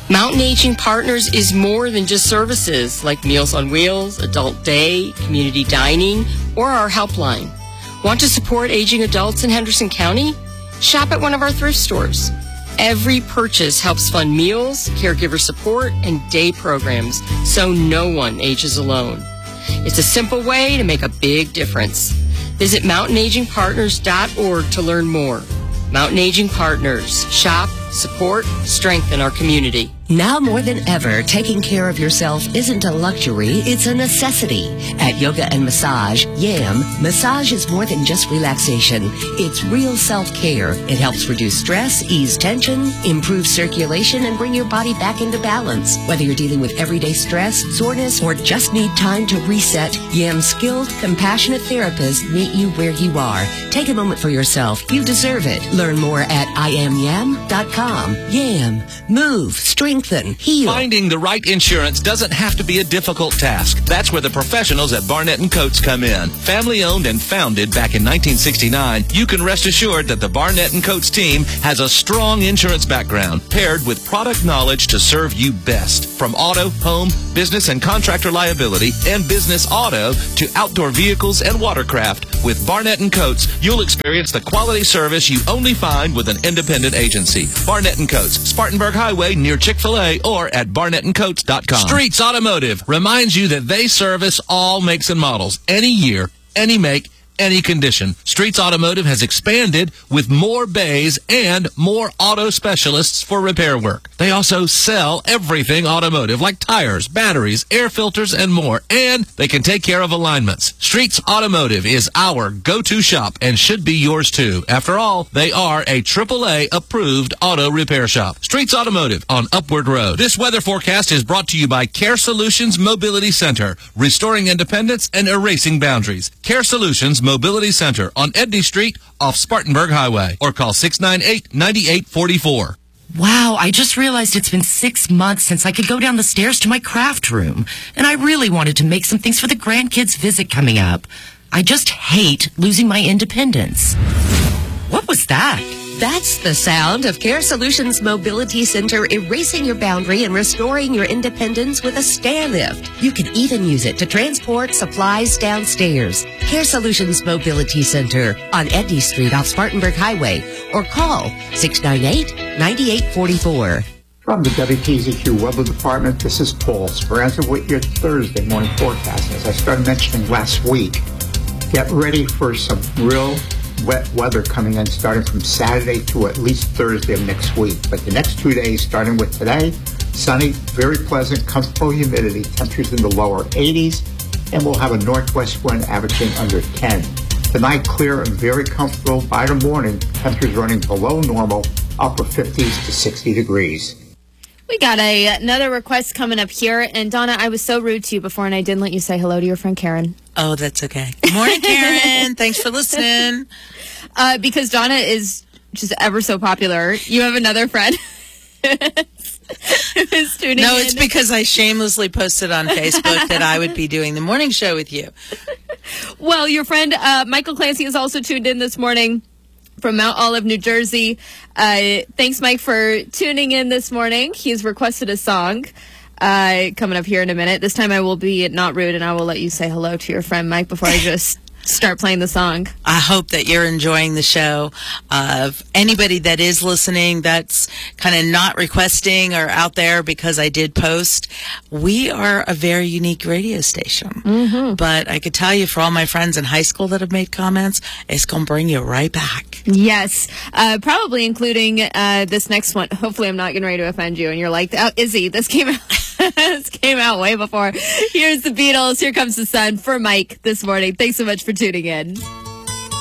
Mountain Aging Partners is more than just services like Meals on Wheels, Adult Day, Community Dining, or our helpline. Want to support aging adults in Henderson County? Shop at one of our thrift stores. Every purchase helps fund meals, caregiver support, and day programs so no one ages alone. It's a simple way to make a big difference. Visit mountainagingpartners.org to learn more. Mountain Aging Partners. Shop, support, strengthen our community. Now more than ever, taking care of yourself isn't a luxury, it's a necessity. At Yoga and Massage, YAM, massage is more than just relaxation. It's real self-care. It helps reduce stress, ease tension, improve circulation, and bring your body back into balance. Whether you're dealing with everyday stress, soreness, or just need time to reset, YAM's skilled, compassionate therapists meet you where you are. Take a moment for yourself. You deserve it. Learn more at IamYam.com. YAM. Move. Strengthen. Heal. Finding the right insurance doesn't have to be a difficult task. That's where the professionals at Barnett & Coates come in. Family owned and founded back in 1969, you can rest assured that the Barnett & Coates team has a strong insurance background paired with product knowledge to serve you best. From auto, home, business and contractor liability, and business auto to outdoor vehicles and watercraft, with Barnett & Coates, you'll experience the quality service you only find with an independent agency. Barnett & Coates, Spartanburg Highway near Chick-fil-A or at barnettandcoates.com. Streets Automotive reminds you that they service all makes and models, any year, any make, any condition. Streets Automotive has expanded with more bays and more auto specialists for repair work. They also sell everything automotive, like tires, batteries, air filters, and more. And they can take care of alignments. Streets Automotive is our go-to shop and should be yours too. After all, they are a AAA approved auto repair shop. Streets Automotive on Upward Road. This weather forecast is brought to you by Care Solutions Mobility Center, restoring independence and erasing boundaries. Care Solutions Mobility Center on Edney Street off Spartanburg Highway, or call 698-9844. Wow, I just realized it's been 6 months since I could go down the stairs to my craft room, and I really wanted to make some things for the grandkids' visit coming up. I just hate losing my independence. What was that? That's the sound of Care Solutions Mobility Center erasing your boundary and restoring your independence with a stair lift. You can even use it to transport supplies downstairs. Care Solutions Mobility Center on Edney Street off Spartanburg Highway, or call 698-9844. From the WKZQ Weather Department, this is Paul Speranza with your Thursday morning forecast. As I started mentioning last week, get ready for some real wet weather coming in starting from Saturday to at least Thursday of next week. But the next 2 days, starting with today, sunny, very pleasant, comfortable humidity, temperatures in the lower 80s, and we'll have a northwest wind averaging under 10. Tonight, clear and very comfortable. By the morning, temperatures running below normal, upper 50s to 60 degrees. We got another request coming up here. And Donna, I was so rude to you before, and I didn't let you say hello to your friend Karen. Oh, that's okay. Good morning, Karen. Thanks for listening. Because Donna is just ever so popular, you have another friend who is tuning in. No, it's because I shamelessly posted on Facebook that I would be doing the morning show with you. Well, your friend Michael Clancy is also tuned in this morning from Mount Olive, New Jersey. Thanks, Mike, for tuning in this morning. He's requested a song coming up here in a minute. This time I will be not rude, and I will let you say hello to your friend Mike before I just start playing the song. I hope that you're enjoying the show. Anybody that is listening that's kind of not requesting or out there because I did post, we are a very unique radio station. Mm-hmm. But I could tell you, for all my friends in high school that have made comments, it's going to bring you right back. Yes, probably including this next one. Hopefully I'm not getting ready to offend you and you're like, oh, Izzy, this came out this came out way before. Here's the Beatles. Here Comes the Sun for Mike this morning. Thanks so much for tuning in.